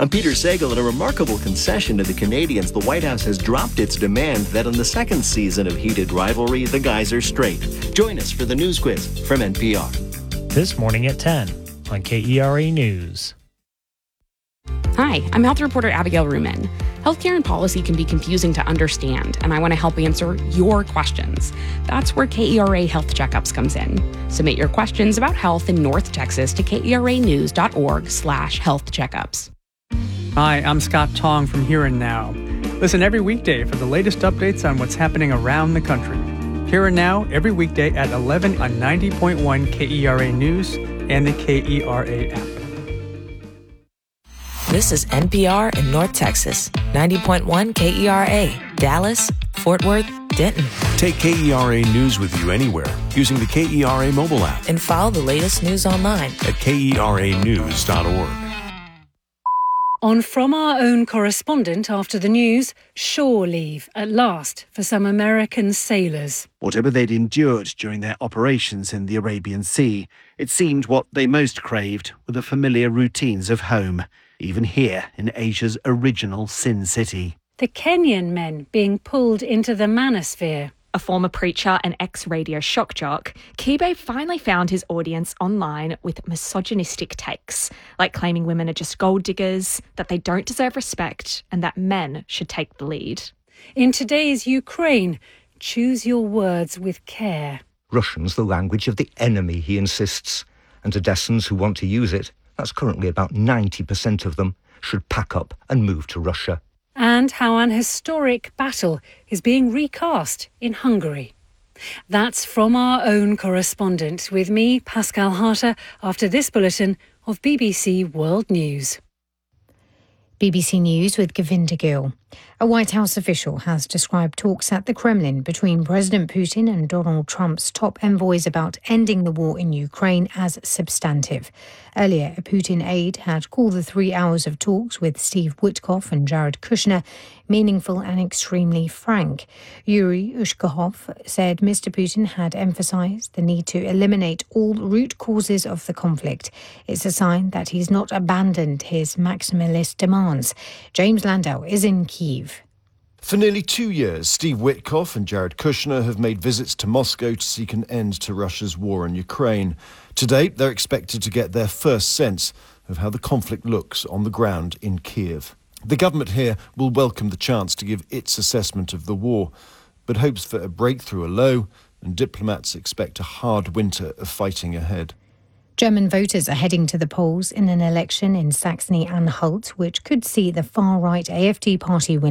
I'm Peter Sagal. In a remarkable concession to the Canadians, the White House has dropped its demand that in the second season of Heated Rivalry, the guys are straight. Join us for the news quiz from NPR. This morning at 10 on KERA News. Hi, I'm health reporter Abigail Ruman. Healthcare and policy can be confusing to understand, and I want to help answer your questions. That's where KERA Health Checkups comes in. Submit your questions about health in North Texas to keranews.org/health checkups. Hi, I'm Scott Tong from Here and Now. Listen every weekday for the latest updates on what's happening around the country. Here and Now every weekday at 11 on 90.1 KERA News and the KERA app. This is NPR in North Texas, 90.1 KERA, Dallas, Fort Worth, Denton. Take KERA News with you anywhere using the KERA mobile app. And follow the latest news online at KERAnews.org. On From Our Own correspondent after the news, shore leave at last for some American sailors. Whatever they'd endured during their operations in the Arabian Sea, it seemed what they most craved were the familiar routines of home, even here in Asia's original Sin City. The Kenyan men being pulled into the manosphere. A former preacher and ex-radio shock jock, Kibe finally found his audience online with misogynistic takes, like claiming women are just gold diggers, that they don't deserve respect, and that men should take the lead. In today's Ukraine, choose your words with care. Russian's the language of the enemy, he insists, and Odessans who want to use it, that's currently about 90% of them, should pack up and move to Russia. And how an historic battle is being recast in Hungary. That's From Our Own correspondent with me, Pascal Harter, after this bulletin of BBC World News. BBC News with Govinda Gill. A White House official has described talks at the Kremlin between President Putin and Donald Trump's top envoys about ending the war in Ukraine as substantive. Earlier, a Putin aide had called the 3 hours of talks with Steve Witkoff and Jared Kushner meaningful and extremely frank. Yuri Ushakov said Mr. Putin had emphasized the need to eliminate all root causes of the conflict. It's a sign that he's not abandoned his maximalist demands. James Landau is in Kyiv. For nearly 2 years, Steve Witkoff and Jared Kushner have made visits to Moscow to seek an end to Russia's war in Ukraine. Today, they're expected to get their first sense of how the conflict looks on the ground in Kyiv. The government here will welcome the chance to give its assessment of the war, but hopes for a breakthrough are low, and diplomats expect a hard winter of fighting ahead. German voters are heading to the polls in an election in Saxony-Anhalt, which could see the far-right AfD party win.